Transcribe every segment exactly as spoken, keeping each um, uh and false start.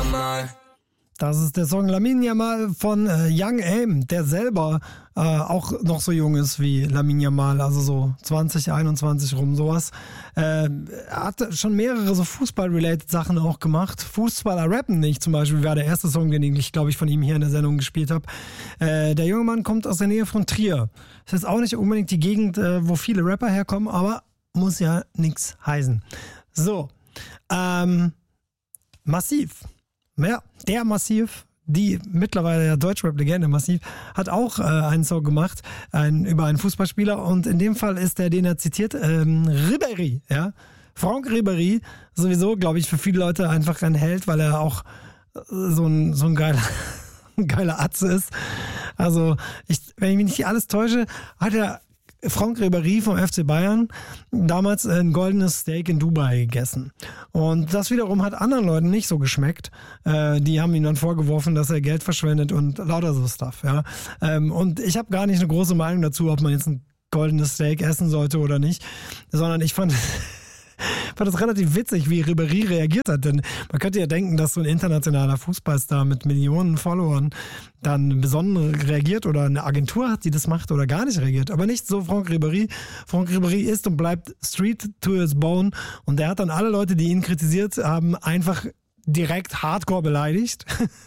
Yamal. Das ist der Song Lamine Yamal von äh, Young Aim, der selber äh, auch noch so jung ist wie Lamine Yamal, also so zwanzig, einundzwanzig rum, sowas. Äh, er hat schon mehrere so Fußball-related Sachen auch gemacht. Fußballer rappen nicht zum Beispiel, war der erste Song, den ich, glaube ich, von ihm hier in der Sendung gespielt habe. Äh, der junge Mann kommt aus der Nähe von Trier. Das ist auch nicht unbedingt die Gegend, äh, wo viele Rapper herkommen, aber muss ja nichts heißen. So, ähm, Massiv. Ja, der Massiv, die mittlerweile ja Deutschrap-Legende Massiv, hat auch äh, einen Song gemacht ein, über einen Fußballspieler und in dem Fall ist der, den er zitiert, ähm, Ribéry, ja. Franck Ribéry, sowieso, glaube ich, für viele Leute einfach ein Held, weil er auch so ein, so ein geiler, ein geiler Atze ist. Also, ich, wenn ich mich nicht alles täusche, hat er Franck Ribéry vom F C Bayern damals ein goldenes Steak in Dubai gegessen. Und das wiederum hat anderen Leuten nicht so geschmeckt. Äh, die haben ihm dann vorgeworfen, dass er Geld verschwendet und lauter so Stuff. Ja? Ähm, und ich habe gar nicht eine große Meinung dazu, ob man jetzt ein goldenes Steak essen sollte oder nicht, sondern ich fand... Ich fand das relativ witzig, wie Ribéry reagiert hat, denn man könnte ja denken, dass so ein internationaler Fußballstar mit Millionen Followern dann besonders reagiert oder eine Agentur hat, die das macht oder gar nicht reagiert. Aber nicht so Franck Ribéry. Franck Ribéry ist und bleibt Street to his bone und der hat dann alle Leute, die ihn kritisiert haben, einfach direkt hardcore beleidigt.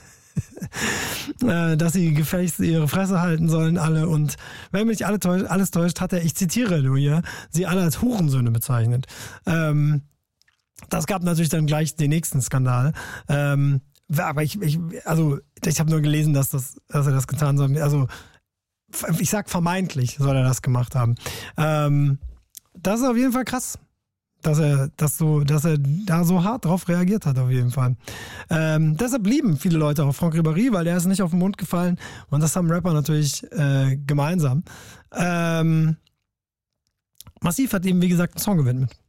dass sie gefälligst ihre Fresse halten sollen alle und wenn mich alle täuscht, alles täuscht, hat er, ich zitiere nur hier, sie alle als Hurensöhne bezeichnet. Ähm, das gab natürlich dann gleich den nächsten Skandal. Ähm, aber ich, ich also ich habe nur gelesen, dass, das, dass er das getan soll. Also ich sag vermeintlich soll er das gemacht haben. Ähm, das ist auf jeden Fall krass. Dass er, dass so, dass er da so hart drauf reagiert hat, auf jeden Fall. Ähm, deshalb lieben viele Leute auch Franck Ribéry, weil der ist nicht auf den Mund gefallen und das haben Rapper natürlich äh, gemeinsam. Ähm, Massiv hat ihm, wie gesagt, einen Song gewidmet.